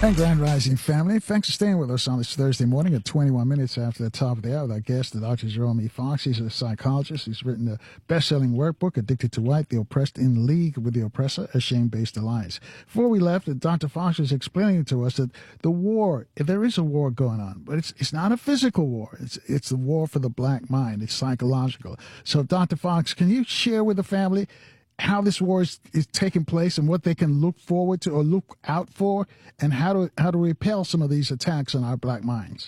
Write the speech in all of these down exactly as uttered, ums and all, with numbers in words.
And Grand Rising family, thanks for staying with us on this Thursday morning at twenty-one minutes after the top of the hour with our guest, Doctor Jerome E. Fox. He's a psychologist. He's written a best-selling workbook, Addicted to White, The Oppressed in League with the Oppressor, A Shame-Based Alliance. Before we left, Doctor Fox was explaining to us that the war, there is a war going on, but it's it's not a physical war. It's, it's the war for the black mind. It's psychological. So, Doctor Fox, can you share with the family how this war is, is taking place and what they can look forward to or look out for, and how to how to repel some of these attacks on our black minds?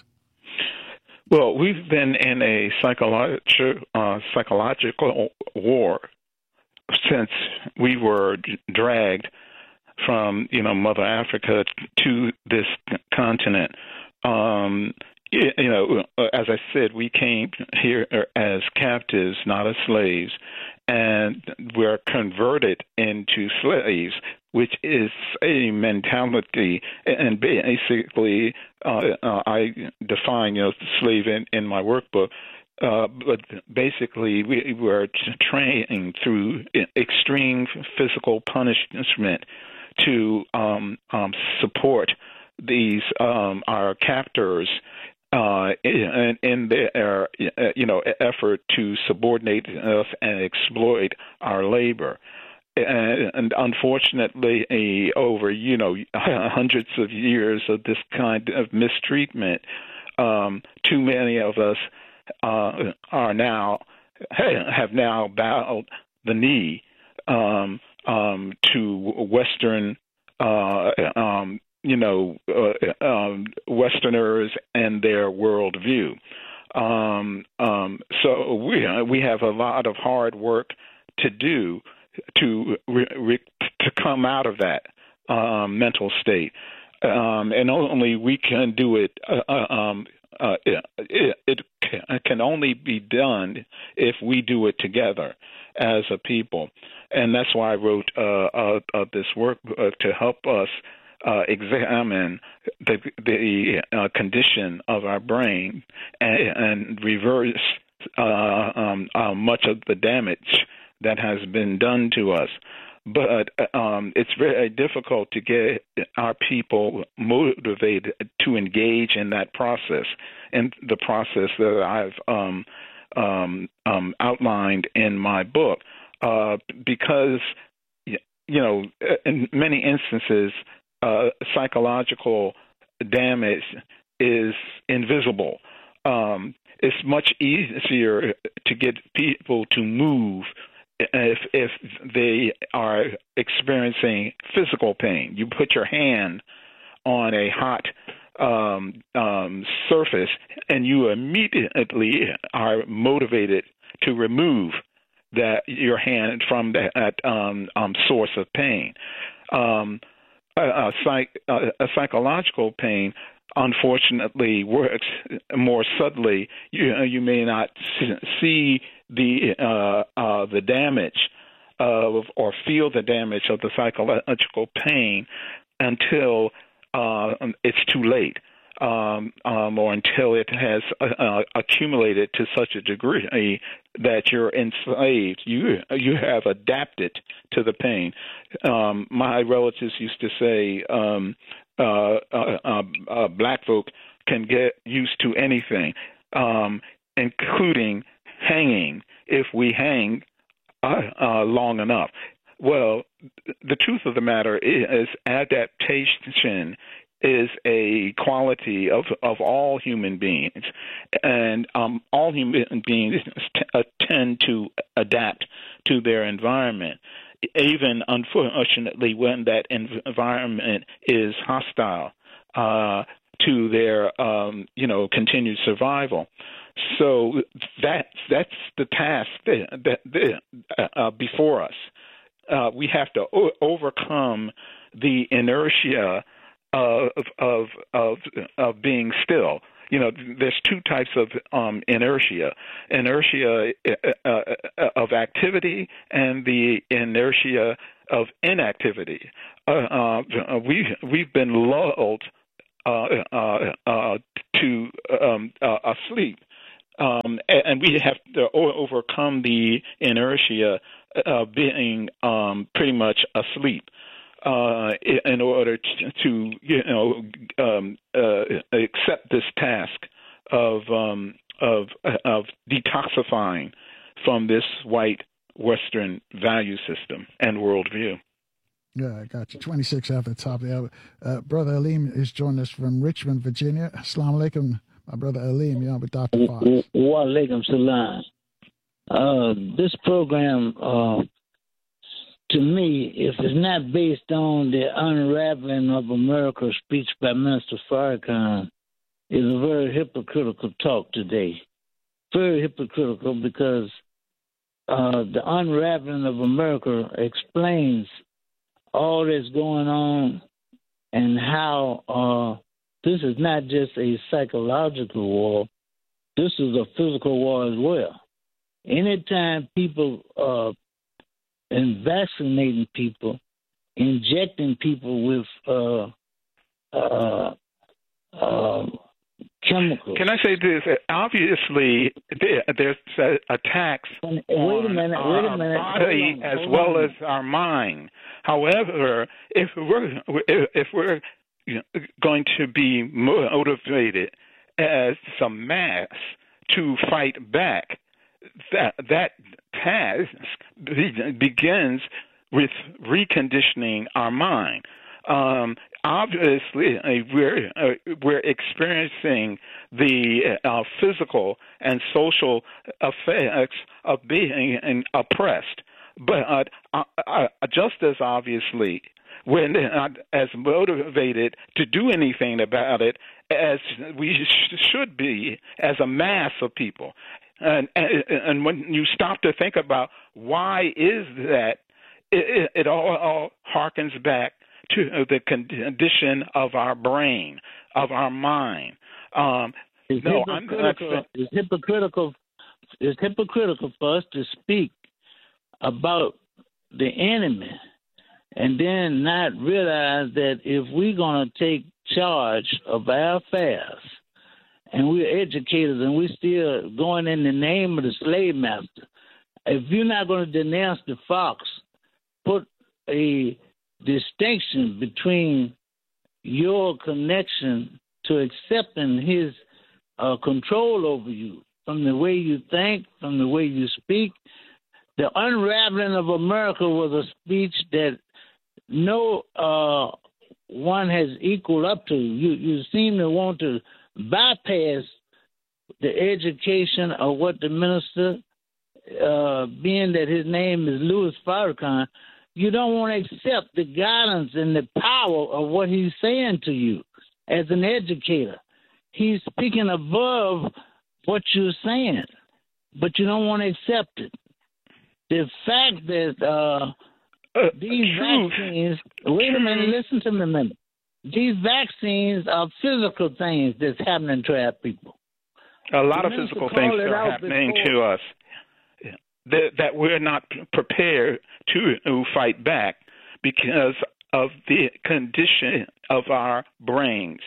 Well, we've been in a psychological uh, psychological war since we were dragged from, you know, Mother Africa to this continent. Um, you, you know, as I said, we came here as captives, not as slaves, and we're converted into slaves, which is a mentality. And basically, uh, uh, I define, you know, slave in, in my workbook. Uh, but basically, we were trained through extreme physical punishment to um, um, support these um, our captors uh, in, in their uh, you know effort to subordinate us and exploit our labor. And, and unfortunately, over you know hundreds of years of this kind of mistreatment, um, too many of us uh, are now have now bowed the knee um, um, to Western, uh, um, you know, uh, um, Westerners and their worldview. Um, um, so we we have a lot of hard work to do to re- re- to come out of that um, mental state, um, and only we can do it. Uh, um, uh, it, it can only be done if we do it together as a people, and that's why I wrote uh, uh, uh, this work uh, to help us uh, examine the the uh, condition of our brain and, and reverse uh, um, uh, much of the damage that has been done to us. But um, it's very difficult to get our people motivated to engage in that process, and the process that I've um, um, um, outlined in my book, uh, because, you know, in many instances, uh, psychological damage is invisible. Um, it's much easier to get people to move if if they are experiencing physical pain. You put your hand on a hot um, um, surface, and you immediately are motivated to remove that your hand from that um, um, source of pain. Um, a, a, psych, a, a psychological pain, unfortunately, works more subtly. You you may not see the uh, uh, the damage of or feel the damage of the psychological pain until uh, it's too late, um, um, or until it has uh, accumulated to such a degree that you're enslaved. You you have adapted to the pain. Um, my relatives used to say, um, uh, uh, uh, uh, black folk can get used to anything, um, including hanging, if we hang uh, uh, long enough. Well, the truth of the matter is adaptation is a quality of, of all human beings, and um, all human beings t- uh, tend to adapt to their environment, even, unfortunately, when that environment is hostile uh, to their, um, you know, continued survival. So that's that's the task that, that uh, before us. Uh, we have to o- overcome the inertia of, of of of being still. You know, there's two types of um, inertia: inertia uh, uh, of activity and the inertia of inactivity. Uh, uh, we we've been lulled uh, uh, uh, to um, uh, asleep. Um, and we have to overcome the inertia of being um, pretty much asleep. uh, in order to, to you know, um, uh, accept this task of um, of of detoxifying from this white Western value system and worldview. Yeah, I got you. twenty-six after the top of the hour. Uh, Brother Aleem is joining us from Richmond, Virginia. Assalamu alaikum, my brother Aleem. You're on with Doctor Fox. Wa alaikum salam. Uh, this program, uh, to me, if it's not based on the unraveling of America speech by Minister Farrakhan, is a very hypocritical talk today. Very hypocritical because uh, the unraveling of America explains all that's going on and how uh, this is not just a psychological war, this is a physical war as well. Anytime people uh, and vaccinating people, injecting people with uh, uh, uh, chemicals. Can I say this? Obviously, there's attacks wait on a minute, our wait a minute. body on, as well on. as our mind. However, if we're if we're going to be motivated as a mass to fight back, that that task begins with reconditioning our mind. Um, obviously, uh, we're uh, we're experiencing the uh, physical and social effects of being oppressed, but uh, uh, just as obviously, we're not as motivated to do anything about it as we sh- should be as a mass of people. And, and and when you stop to think about why is that, it, it all, all harkens back to the condition of our brain, of our mind. Um, it's, no, hypocritical, I'm not, it's hypocritical. It's hypocritical for us to speak about the enemy and then not realize that if we're going to take charge of our affairs and we're educators and we're still going in the name of the slave master, if you're not going to denounce the fox, put a distinction between your connection to accepting his uh, control over you from the way you think, from the way you speak. The unraveling of America was a speech that no uh, one has equaled up to. You, you seem to want to bypass the education of what the minister, uh, being that his name is Louis Farrakhan, you don't want to accept the guidance and the power of what he's saying to you as an educator. He's speaking above what you're saying, but you don't want to accept it. The fact that uh, uh, these truth. vaccines, wait a minute, listen to me a minute. These vaccines are physical things that's happening to our people. A lot The of minister physical called things it are out happening before. to us that, that we're not prepared to fight back because of the condition of our brains,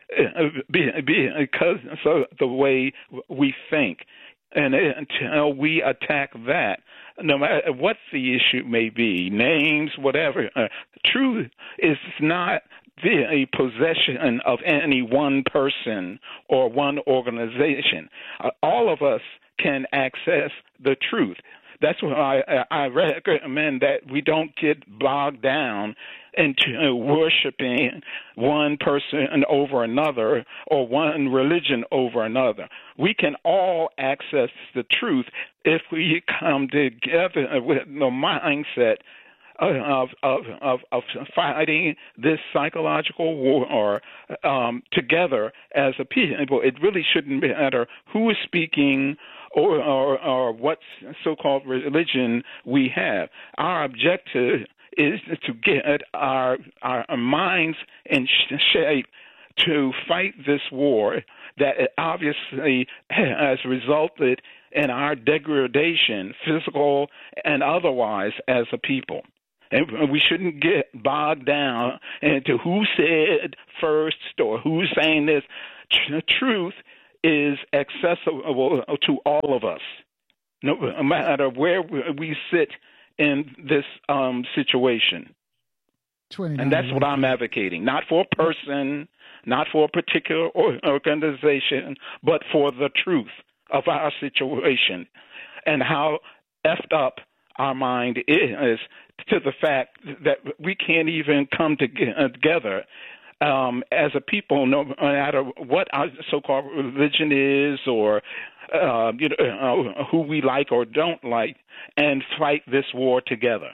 because of the way we think. And until we attack that, no matter what the issue may be, names, whatever, uh, truth is not the possession of any one person or one organization. Uh, all of us can access the truth. That's why I, I recommend that we don't get bogged down into worshiping one person over another or one religion over another. We can all access the truth if we come together with the mindset of of of, of fighting this psychological war um, together as a people. It really shouldn't matter who is speaking or, or, or what so-called religion we have. Our objective is to get our, our minds in shape to fight this war that obviously has resulted in our degradation, physical and otherwise, as a people. And we shouldn't get bogged down into who said first or who's saying this. Truth is accessible to all of us, no matter where we sit in this um, situation. And that's what I'm advocating, not for a person, not for a particular organization, but for the truth of our situation and how effed up our mind is to the fact that we can't even come together um, as a people, no matter what our so-called religion is or uh, you know, uh, who we like or don't like, and fight this war together.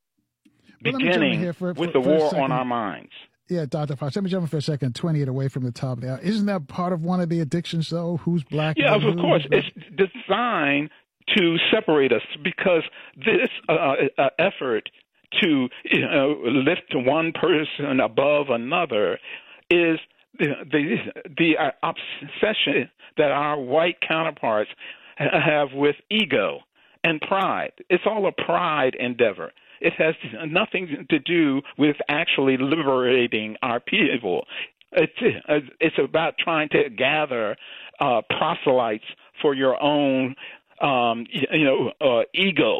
Well, beginning for, for, with the war on our minds. Yeah, Doctor Fox, let me jump in for a second, twenty-eight away from the top of the hour. Isn't that part of one of the addictions, though? Who's black? Yeah, of who, course. It's designed to separate us because this uh, uh, effort to you know, lift one person above another is the, the, the obsession that our white counterparts have with ego and pride. It's all a pride endeavor. It has nothing to do with actually liberating our people. It's, it's about trying to gather uh, proselytes for your own, um, you know, uh, ego,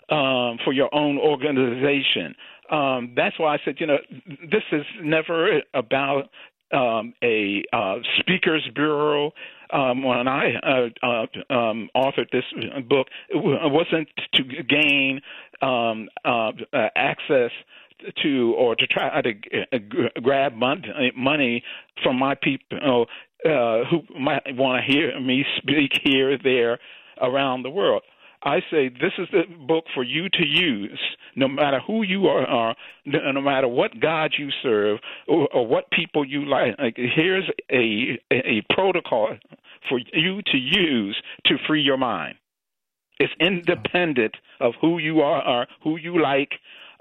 um, for your own organization. Um, that's why I said, you know, this is never about um, a uh, speakers bureau. Um, when I uh, uh, um, authored this book, it wasn't to gain um, uh, uh, access to or to try to uh, grab money, money from my people uh, who might want to hear me speak here, there, around the world. I say this is the book for you to use, no matter who you are, no matter what God you serve, or, or what people you like. Like here's a, a protocol for you to use to free your mind. It's independent of who you are, or who you like,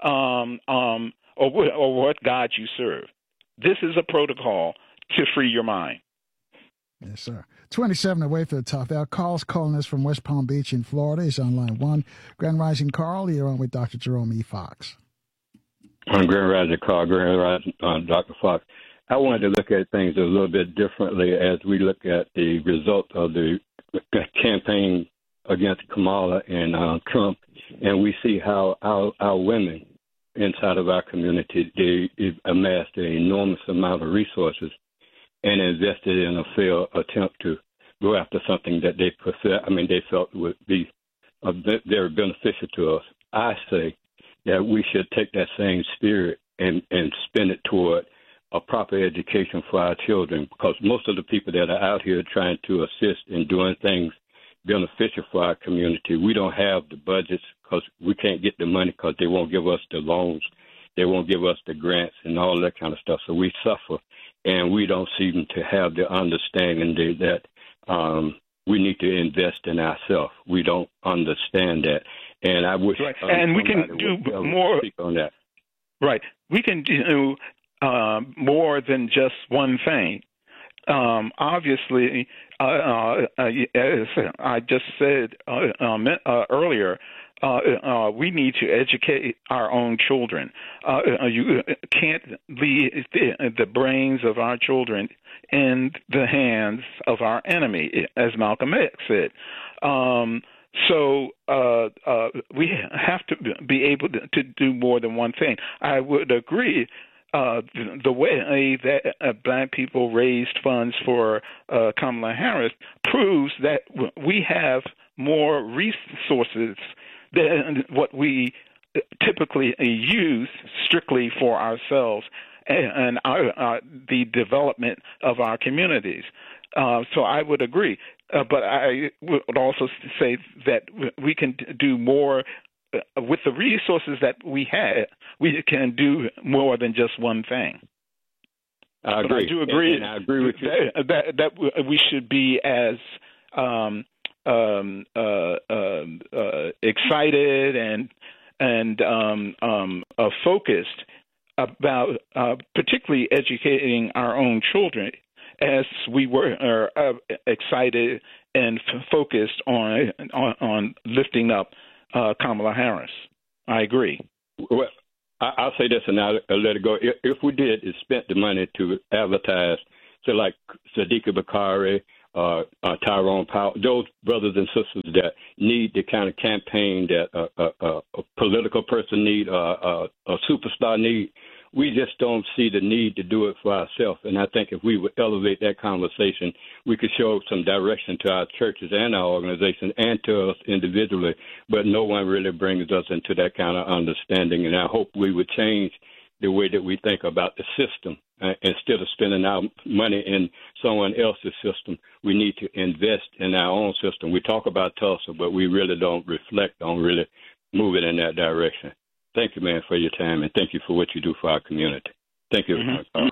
um, um, or, what, or what God you serve. This is a protocol to free your mind. Yes, sir. twenty-seven away for the top hour. Carl's calling us from West Palm Beach in Florida. He's on line one. Grand Rising Carl, you're on with Doctor Jerome E. Fox. I'm Grand Rising Carl, Grand Rising uh, Doctor Fox. I wanted to look at things a little bit differently as we look at the result of the campaign against Kamala and uh, Trump, and we see how our, our women inside of our community, they amassed an enormous amount of resources and invested in a failed attempt to go after something that they prefer, I mean, they felt would be uh, very beneficial to us. I say that we should take that same spirit and, and spend it toward a proper education for our children, because most of the people that are out here trying to assist in doing things beneficial for our community, we don't have the budgets because we can't get the money because they won't give us the loans. They won't give us the grants and all that kind of stuff. So we suffer, and we don't seem to have the understanding that um, we need to invest in ourselves. We don't understand that. And I wish right. um, and we can do more on that. Right. We can do uh, more than just one thing. Um, obviously, uh, uh, as I just said uh, um, uh, earlier, uh, uh, we need to educate our own children. Uh, you can't leave the, the brains of our children in the hands of our enemy, as Malcolm X said. Um, so uh, uh, we have to be able to, to do more than one thing. I would agree. Uh, the, the way that uh, black people raised funds for uh, Kamala Harris proves that we have more resources than what we typically use strictly for ourselves and, and our, uh, the development of our communities. Uh, so I would agree. Uh, but I would also say that we can do more with the resources that we have. We can do more than just one thing. I agree. But I do agree. And, and I agree with you that, that, that we should be as um, um, uh, um, uh, excited and and um, um, uh, focused about uh, particularly educating our own children as we were uh, excited and f- focused on, on on lifting up uh, Kamala Harris. I agree. Well, I, I'll say this and I'll, I'll let it go. If, if we did is spent the money to advertise, so like Sadiqa Bakari, uh, uh, Tyrone Powell, those brothers and sisters that need the kind of campaign that uh, uh, uh, a political person need, uh, uh, a superstar need, we just don't see the need to do it for ourselves. And I think if we would elevate that conversation, we could show some direction to our churches and our organizations and to us individually. But no one really brings us into that kind of understanding. And I hope we would change the way that we think about the system. Uh, instead of spending our money in someone else's system, we need to invest in our own system. We talk about Tulsa, but we really don't reflect on really moving in that direction. Thank you, man, for your time, and thank you for what you do for our community. Thank you. Mm-hmm.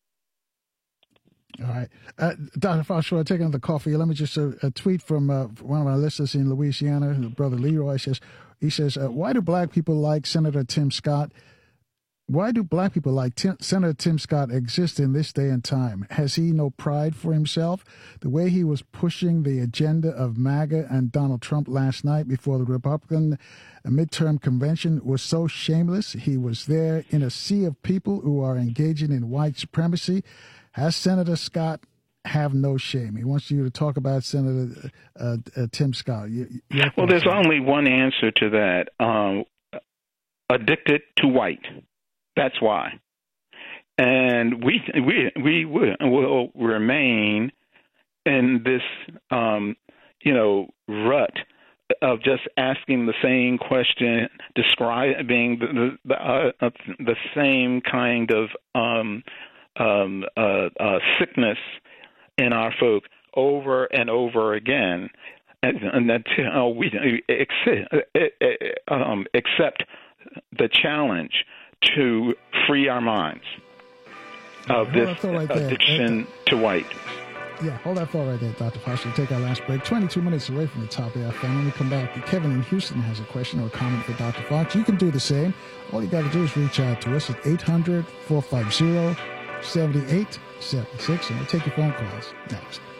All right. Uh, Doctor Fox, before I take another call for you, let me just uh, a tweet from uh, one of our listeners in Louisiana, Brother Leroy, says, he says, uh, why do black people like Senator Tim Scott? Why do black people like Tim, Senator Tim Scott exist in this day and time? Has he no pride for himself? The way he was pushing the agenda of MAGA and Donald Trump last night before the Republican midterm convention was so shameless. He was there in a sea of people who are engaging in white supremacy. Has Senator Scott have no shame? He wants you to talk about Senator uh, uh, Tim Scott. You, well, there's only one answer to that. Um, addicted to white. That's why. And we we we will remain in this, um, you know, rut of just asking the same question, describing the the, uh, uh, the same kind of um, um, uh, uh, sickness in our folk over and over again, and, and until we accept, um, accept the challenge to free our minds of this right addiction uh, to white. Yeah, hold that thought right there, Doctor Foster. We'll take our last break. twenty-two minutes away from the top of our phone. When we come back, Kevin in Houston has a question or a comment for Doctor Fox. You can do the same. All you got to do is reach out to us at eight hundred, four five zero, seven eight seven six, and we'll take your phone calls next.